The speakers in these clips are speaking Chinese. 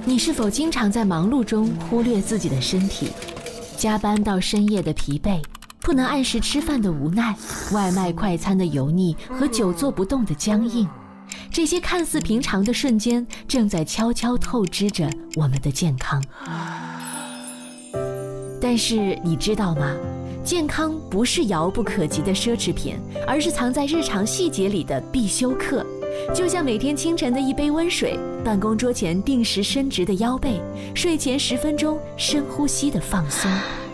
你是否经常在忙碌中忽略自己的身体？加班到深夜的疲惫，不能按时吃饭的无奈，外卖快餐的油腻和久坐不动的僵硬，这些看似平常的瞬间，正在悄悄透支着我们的健康。但是你知道吗？健康不是遥不可及的奢侈品，而是藏在日常细节里的必修课。就像每天清晨的一杯温水，办公桌前定时伸直的腰背，睡前10分钟深呼吸的放松。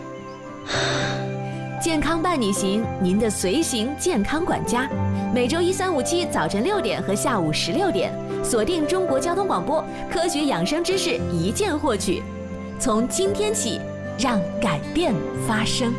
健康伴你行，您的随行健康管家，每周1、3、5、7早晨6点和下午16点，锁定中国交通广播，科学养生知识一键获取。从今天起，让改变发生。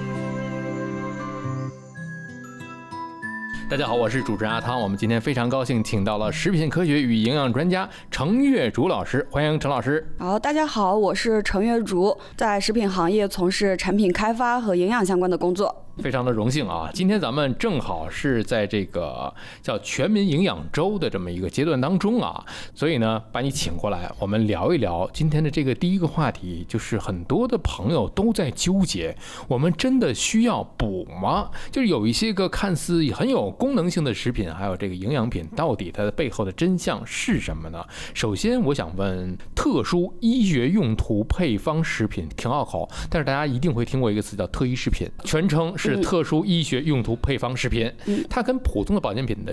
大家好，我是主持人阿汤。我们今天非常高兴请到了食品科学与营养专家程月竹老师，欢迎程老师。 好，大家好，我是程月竹，在食品行业从事产品开发和营养相关的工作。 非常的荣幸啊！今天咱们正好是在这个叫全民营养周的这么一个阶段当中啊，所以呢，把你请过来，我们聊一聊今天的这个第一个话题，就是很多的朋友都在纠结，我们真的需要补吗？就是有一些个看似很有功能性的食品，还有这个营养品，到底它的背后的真相是什么呢？首先，我想问，特殊医学用途配方食品挺拗口，但是大家一定会听过一个词叫特医食品，全称是特殊医学用途配方食品，它跟普通的保健品的